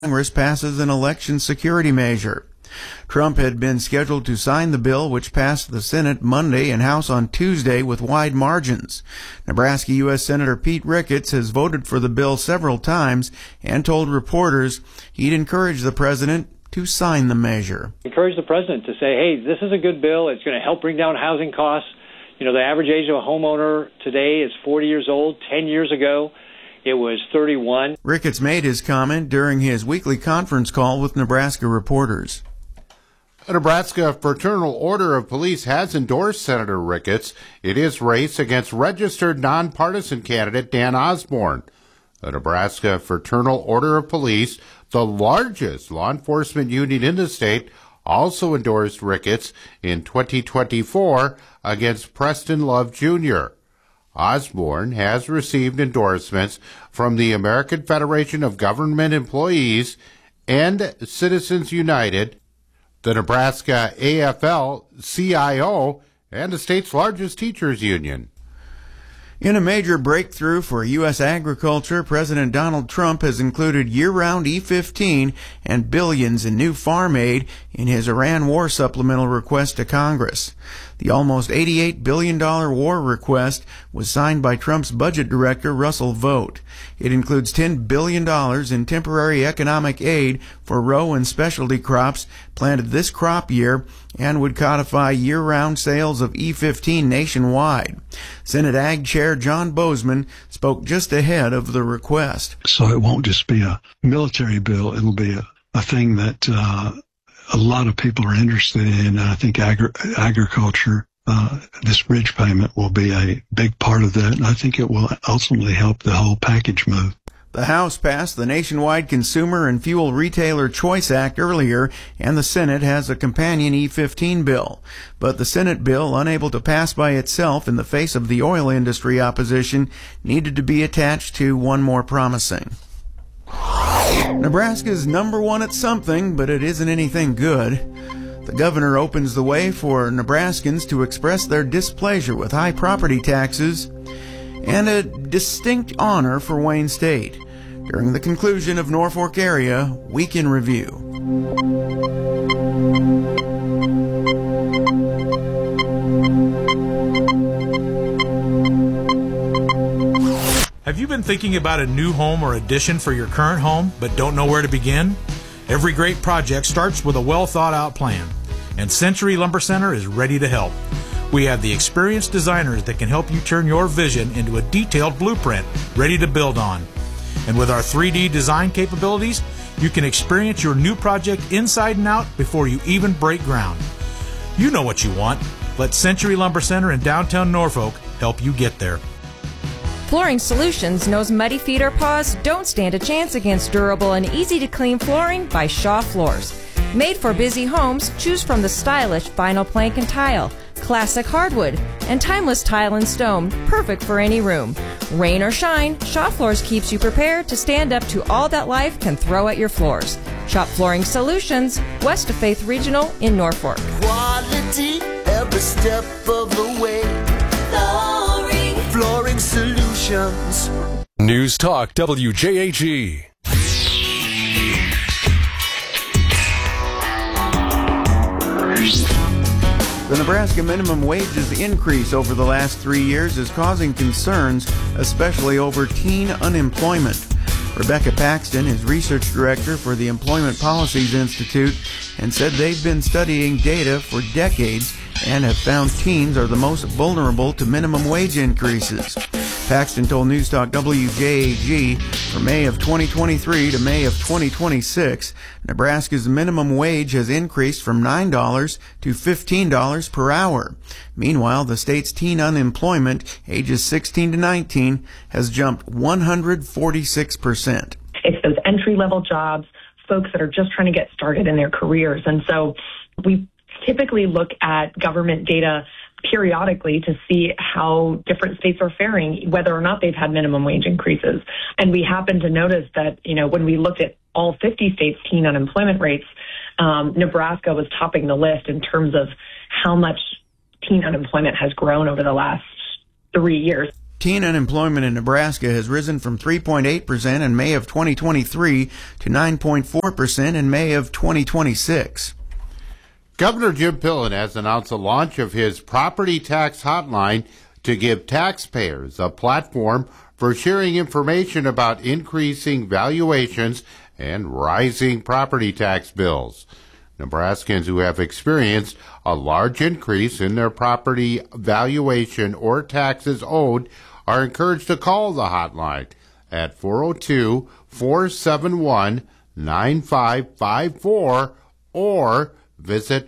Congress passes an election security measure. Trump had been scheduled to sign the bill, which passed the Senate Monday and House on Tuesday with wide margins. Nebraska U.S. Senator Pete Ricketts has voted for the bill several times and told reporters he'd encourage the president to sign the measure. Encourage the president to say, hey, this is a good bill. It's going to help bring down housing costs. You know, the average age of a homeowner today is 40 years old. 10 years ago, it was 31. Ricketts made his comment during his weekly conference call with Nebraska reporters. The Nebraska Fraternal Order of Police has endorsed Senator Ricketts in his race against registered nonpartisan candidate Dan Osborne. The Nebraska Fraternal Order of Police, the largest law enforcement union in the state, also endorsed Ricketts in 2024 against Preston Love Jr. Osborne has received endorsements from the American Federation of Government Employees and Citizens United, the Nebraska AFL-CIO, and the state's largest teachers union. In a major breakthrough for U.S. agriculture, President Donald Trump has included year-round E-15 and billions in new farm aid in his Iran war supplemental request to Congress. The almost $88 billion war request was signed by Trump's budget director, Russell Vought. It includes $10 billion in temporary economic aid for row and specialty crops planted this crop year and would codify year-round sales of E-15 nationwide. Senate Ag Chair John Bozeman spoke just ahead of the request. So it won't just be a military bill. It'll be a thing that a lot of people are interested in. I think agriculture, this bridge payment will be a big part of that, and I think it will ultimately help the whole package move. The House passed the Nationwide Consumer and Fuel Retailer Choice Act earlier, and the Senate has a companion E-15 bill. But the Senate bill, unable to pass by itself in the face of the oil industry opposition, needed to be attached to one more promising. Nebraska's number one at something, but it isn't anything good. The governor opens the way for Nebraskans to express their displeasure with high property taxes and a distinct honor for Wayne State during the conclusion of Norfolk Area Week in Review. Have you been thinking about a new home or addition for your current home but don't know where to begin? Every great project starts with a well-thought-out plan, and Century Lumber Center is ready to help. We have the experienced designers that can help you turn your vision into a detailed blueprint ready to build on. And with our 3D design capabilities, you can experience your new project inside and out before you even break ground. You know what you want. Let Century Lumber Center in downtown Norfolk help you get there. Flooring Solutions knows muddy feet or paws don't stand a chance against durable and easy-to-clean flooring by Shaw Floors. Made for busy homes, choose from the stylish vinyl plank and tile, classic hardwood, and timeless tile and stone, perfect for any room. Rain or shine, Shaw Floors keeps you prepared to stand up to all that life can throw at your floors. Shop Flooring Solutions, west of Faith Regional in Norfolk. Quality every step of the way. Flooring Solutions. News Talk WJAG. The Nebraska minimum wages increase over the last 3 years is causing concerns, especially over teen unemployment. Rebecca Paxton is research director for the Employment Policies Institute and said they've been studying data for decades and have found teens are the most vulnerable to minimum wage increases. Paxton told News Talk WJAG from May of 2023 to May of 2026, Nebraska's minimum wage has increased from $9 to $15 per hour. Meanwhile, the state's teen unemployment, ages 16 to 19, has jumped 146%. It's those entry-level jobs, folks that are just trying to get started in their careers. And so we typically look at government data periodically to see how different states are faring, whether or not they've had minimum wage increases. And we happen to notice that, when we looked at all 50 states' teen unemployment rates, Nebraska was topping the list in terms of how much teen unemployment has grown over the last 3 years. Teen unemployment in Nebraska has risen from 3.8% in May of 2023 to 9.4% in May of 2026. Governor Jim Pillen has announced the launch of his property tax hotline to give taxpayers a platform for sharing information about increasing valuations and rising property tax bills. Nebraskans who have experienced a large increase in their property valuation or taxes owed are encouraged to call the hotline at 402-471-9554 or visit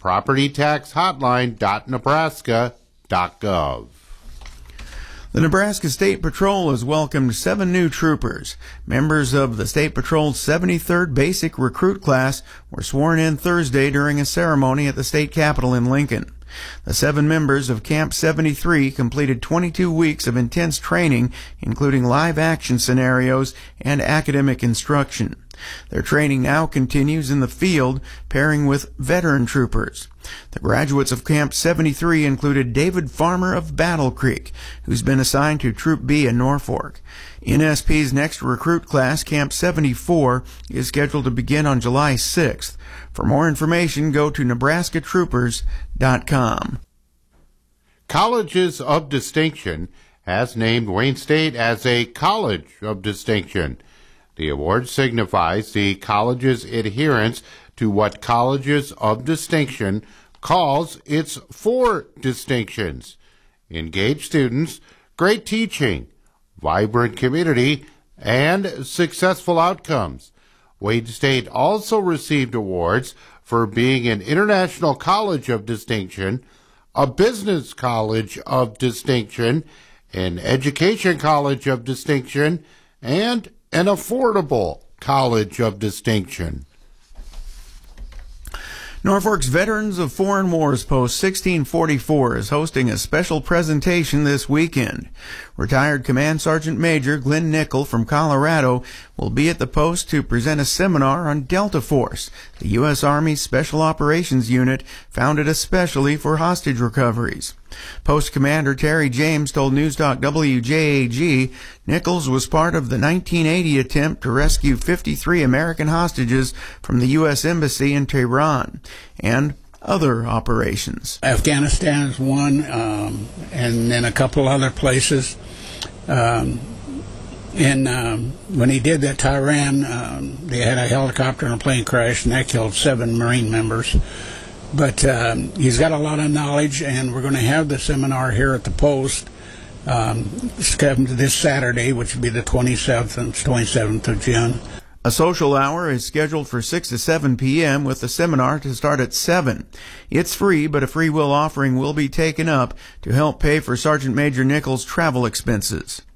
propertytaxhotline.nebraska.gov. The Nebraska State Patrol has welcomed 7 new troopers. Members of the State Patrol's 73rd Basic Recruit Class were sworn in Thursday during a ceremony at the state capitol in Lincoln. The 7 members of Camp 73 completed 22 weeks of intense training, including live action scenarios and academic instruction. Their training now continues in the field, pairing with veteran troopers. The graduates of Camp 73 included David Farmer of Battle Creek, who's been assigned to Troop B in Norfolk. NSP's next recruit class, Camp 74, is scheduled to begin on July 6th. For more information, go to nebraskatroopers.com. Colleges of Distinction has named Wayne State as a College of Distinction. The award signifies the college's adherence to what Colleges of Distinction calls its 4 distinctions: engaged students, great teaching, vibrant community, and successful outcomes. Wayne State also received awards for being an International College of Distinction, a Business College of Distinction, an Education College of Distinction, and an Affordable College of Distinction. Norfolk's Veterans of Foreign Wars Post 1644 is hosting a special presentation this weekend. Retired Command Sergeant Major Glenn Nickel from Colorado will be at the post to present a seminar on Delta Force, the U.S. Army's Special Operations Unit founded especially for hostage recoveries. Post Commander Terry James told Newstalk WJAG Nichols was part of the 1980 attempt to rescue 53 American hostages from the U.S. Embassy in Tehran and other operations. Afghanistan is one, and then a couple other places. When he did that Tehran, they had a helicopter and a plane crash, and that killed 7 Marine members. But he's got a lot of knowledge, and we're going to have the seminar here at the Post this Saturday, which will be the 27th of June. A social hour is scheduled for 6 to 7 p.m. with the seminar to start at 7. It's free, but a free will offering will be taken up to help pay for Sergeant Major Nichols' travel expenses.